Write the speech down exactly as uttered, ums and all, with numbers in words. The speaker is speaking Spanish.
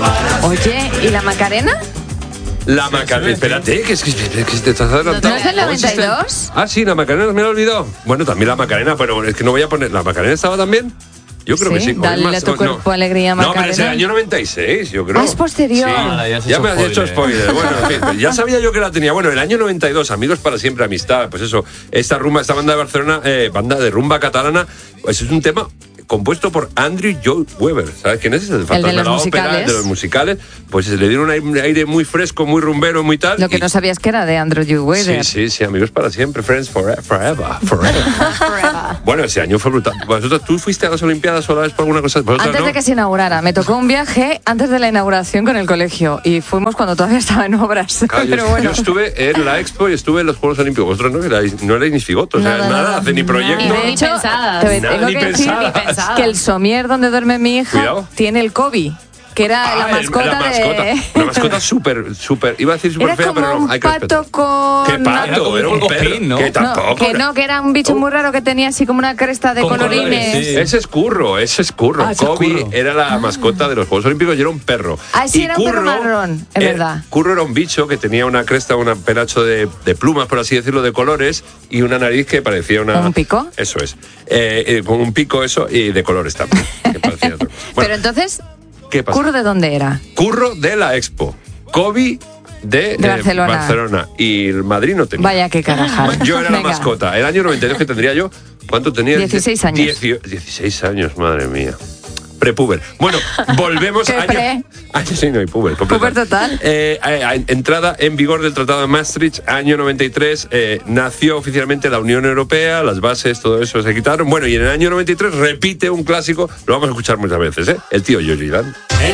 Oye, ¿y la Macarena? La Macarena, espérate, que es que, que te estás adelantando. ¿No es del noventa y dos? Ah, sí, la Macarena, me lo he olvidado. Bueno, también la Macarena, pero es que no voy a poner... ¿La Macarena estaba también? Yo creo sí, que sí. Dale más, a tu no, cuerpo alegría, Macarena. No, pero es el año noventa y seis, yo creo. Ah, es posterior. Sí. Ah, ya, ya me has hecho spoiler. Bueno, en fin, ya sabía yo que la tenía. Bueno, el año noventa y dos, Amigos para siempre, amistad. Pues eso, esta rumba, esta banda de Barcelona, eh, banda de rumba catalana, pues es un tema compuesto por Andrew Lloyd Webber. ¿Sabes quién es? El, el de los ópera, musicales. El de los musicales. Pues le dieron un aire muy fresco, muy rumbero, muy tal. Lo que y... no sabías que era de Andrew Lloyd Webber. Sí, sí, sí, Amigos para siempre, Friends forever. Forever. forever. Bueno, ese año fue brutal. ¿Vosotros, tú fuiste a las Olimpiadas o la vez por alguna cosa? Antes no? de que se inaugurara. Me tocó un viaje antes de la inauguración con el colegio. Y fuimos cuando todavía estaba en obras. Claro, Pero yo, bueno. yo estuve en la Expo y estuve en los Juegos Olímpicos. Vosotros no erais, no erais ni figotos, Nada, o sea, nada, nada. hace ni proyecto. Y de hecho, te Nada, tengo ni que decir pensadas. que el somier donde duerme mi hija Cuidado. tiene el Kobe, que era Ah, la el- mascota, la mascota. de... Una mascota súper, súper. Iba a decir súper Era fea, como pero no. un Hay que pato respetar. con... ¿Qué pato? Era un un perro. copín, ¿no? Que No, tampoco. que no, que era un bicho muy raro que tenía así como una cresta de Con colorines. colores, sí. Ese es Curro, ese es Curro. Ah, ese es Kobe Curro. era la mascota de los Juegos Olímpicos y era un perro. Ah, sí, Y era un perro marrón, es eh, verdad. Curro era un bicho que tenía una cresta, un penacho de, de plumas, por así decirlo, de colores y una nariz que parecía una... ¿Un pico? Eso es. Eh, eh, con un pico eso y de colores también. Que parecía otra cosa. Bueno, Pero entonces, ¿qué pasa? ¿Curro de dónde era? Curro de la Expo. Kobe de, De eh, Barcelona. Barcelona. Y el Madrid no tenía. Vaya que carajal. Yo era la Venga. mascota. El año noventa y dos que tendría yo. ¿Cuánto tenía? dieciséis años. Diecio- dieciséis años, madre mía. Prepuber. Bueno, volvemos ¿Qué a pre? año, año sí, no, y puber. Puber total. Eh, eh, entrada en vigor del Tratado de Maastricht, año noventa y tres, eh, nació oficialmente la Unión Europea, las bases, todo eso se quitaron. Bueno, y en el año noventa y tres repite un clásico, lo vamos a escuchar muchas veces, ¿eh? El tío George Dan.